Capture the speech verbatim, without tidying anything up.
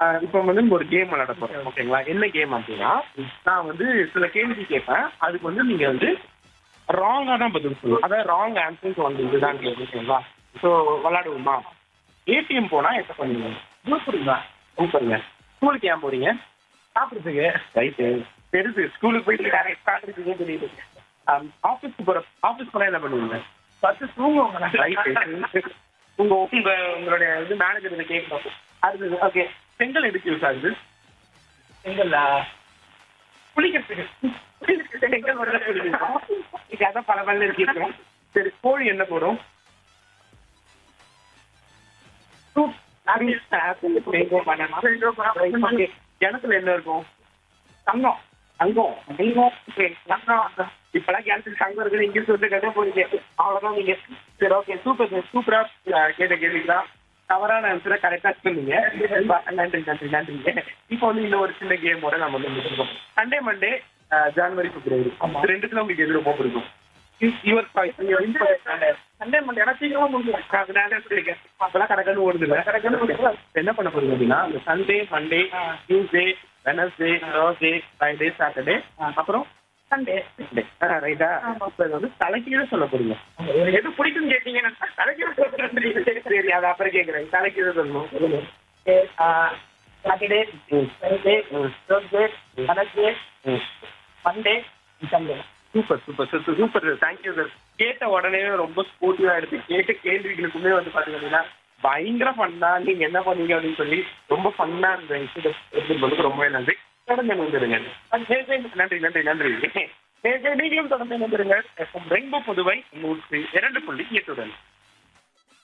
இப்போ வந்து ஒரு கேம் விளையாட போறோம் ஓகேங்களா? என்ன கேம் அப்படின்னா, நான் வந்து சில கேள்வி கேட்பேன். அதுக்கு வந்து நீங்க வந்து ராங்கா தான் பதில் சொல்லணும். அதாவது ராங் ஆன்சர்ஸ் வந்து இதுதான் கேள்வி ஓகேங்களா? ஸோ விளையாடுவோமா? ஏடிஎம் போனா என்ன பண்ணுவீங்க? சூப்பருங்க சூப்பருங்க. ஸ்கூலுக்கு ஏன் போறீங்க? சாப்பிட்றதுக்கு. ரைட்டு. பெருசு ஸ்கூலுக்கு போயிட்டு டேரக்ட் சாப்பிட்றதுக்கே தெரியுது. ஆஃபீஸ்க்கு போற ஆஃபீஸ் போனா என்ன பண்ணுவீங்க? ஃபர்ஸ்ட் தூங்குவாங்க. ரைட்டு. உங்க உங்க உங்களுடைய இது மேனேஜர் இதை கேட்கணும். அடுத்தது ஓகே. செங்கல் எதுக்கு யூஸ் ஆகுது? செங்கல்லா குளிக்கிறதுக்கு. செங்கல் மட்டும் அதான் பல பல்ல இருக்கு. சரி, கோழி என்ன போடும்? கிணத்துல என்ன இருக்கும்? தங்கம். தங்கம் தங்கம் இப்பெல்லாம் கிணத்துக்கு தங்கம் இருக்குது. இங்கிலீஷ் வந்து கதை போறீங்க. அவ்வளவுதான் நீங்க. சரி ஓகே, சூப்பர் சூப்பரா கேட்ட கேள்விதான். தவறான ஆன்சரை கரெக்டா சொன்னீங்க. நன்றி நன்றி நன்றிங்க. இப்போ வந்து இன்னும் ஒரு சின்ன கேமோட நம்ம வந்து முடிச்சிருக்கோம். சண்டே மண்டே ஜனவரி பிப்ரவரி ரெண்டுத்துல உங்களுக்கு எது ரொம்ப பிடிக்கும்? Your choice. சண்டே மண்டே ஏன்னா சீக்கிரமா முடிஞ்சிடும். அப்பெல்லாம் கரெக்டான ஓடுது இல்லை. என்ன பண்ண போறீங்க அப்படின்னா, இந்த Sunday Monday Tuesday Wednesday Thursday Friday Saturday அப்புறம் சண்டே சண்டே ரைட்டா? இப்போ வந்து தலைக்கீழே சொல்ல போறீங்க. எது பிடிக்குன்னு கேட்டீங்கன்னா தலைக்கீழே சொல்றேன். சரி, அதை அப்புறம் கேட்குறேன். தலைக்கீழே சொல்லணும். Saturday Friday Thursday Wednesday Monday Sunday. Super super super super thank you sir. கேட்ட உடனே ரொம்ப ஸ்போர்ட்டிவா எடுத்து கேட்ட கேள்விகளுக்குமே வந்து பாத்தீங்க அப்படின்னா பயங்கர ஃபன்னா. நீங்க என்ன பண்ணீங்க அப்படின்னு சொல்லி ரொம்ப ஃபன்னா இந்த விஷயத்தை எடுத்துட்டு ரொம்பவே நன்றி. தொடர்ந்து வந்துருங்க. நன்றி நன்றி நன்றி. நீங்களும் தொடர்ந்து வந்துருங்க. ரெயின்போ புதுவை நூற்றி இரண்டு புள்ளி எட்டுடன்.